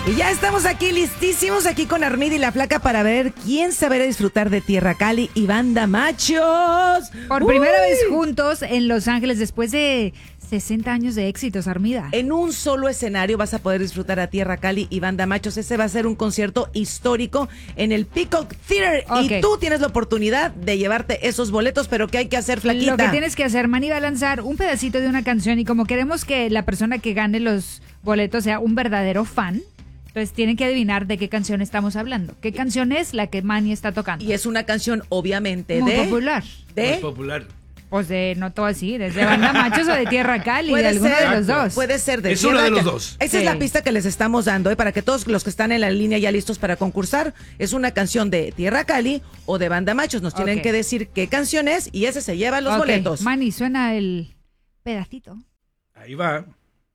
Y ya estamos aquí listísimos, aquí con Armida y la Flaca para ver quién sabe disfrutar de Tierra Cali y Banda Machos. Por primera vez juntos en Los Ángeles después de 60 años de éxitos, Armida. En un solo escenario vas a poder disfrutar a Tierra Cali y Banda Machos. Ese va a ser un concierto histórico en el Peacock Theater. Okay. Y tú tienes la oportunidad de llevarte esos boletos, pero ¿qué hay que hacer, Flaquita? Lo que tienes que hacer, Manny va a lanzar un pedacito de una canción y como queremos que la persona que gane los boletos sea un verdadero fan, entonces tienen que adivinar de qué canción estamos hablando. ¿Qué canción es la que Manny está tocando? Y es una canción, obviamente, muy de... popular. ¿De? Muy popular. Pues de, no todo así, desde Banda Machos o de Tierra Cali, de Puede alguno ser, de los dos. Puede ser de Es Tierra uno de los Cali. dos. Esa es Sí. la pista que les estamos dando, para que todos los que están en la línea ya listos para concursar. Es una canción de Tierra Cali o de Banda Machos. Nos tienen Ok. que decir qué canción es y ese se lleva los Ok, boletos. Manny, suena el pedacito. Ahí va.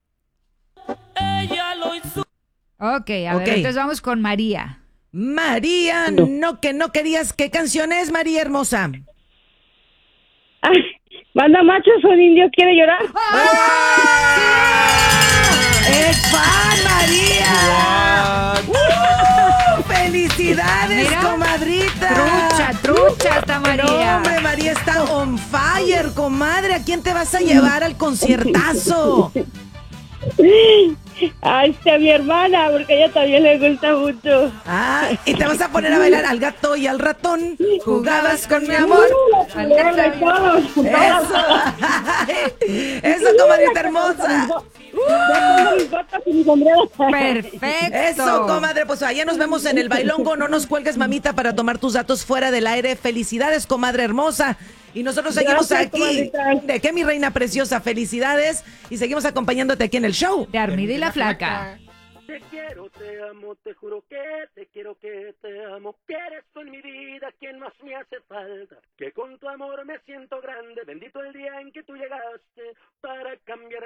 Ok, a Ok. ver, entonces vamos con María. María, no que no querías. ¿Qué canción es, María hermosa? Ay, Banda Machos, un indio quiere llorar. ¡Es fan, María! ¡Felicidades, Mira, comadrita! Trucha está No, María. hombre, María está on fire, comadre. ¿A quién te vas a llevar al conciertazo? Ay, a mi hermana, porque a ella también le gusta mucho. Ah, y te vas a poner a bailar al gato y al ratón. Jugabas con mi amor. Eso. Eso, comadrita hermosa. Perfecto. Eso, comadre, pues allá nos vemos en el bailongo. No nos cuelgues, mamita, para tomar tus datos fuera del aire. Felicidades, comadre hermosa. Y nosotros seguimos Gracias, aquí. comadrita. ¿De qué, mi reina preciosa? Felicidades. Y seguimos acompañándote aquí en el show. De Armida y la Flaca. Te quiero, te amo, te juro que te quiero, que te amo, que eres tú en mi vida quien más me hace falta, que con tu amor me siento grande, bendito el día en que tú llegaste para cambiar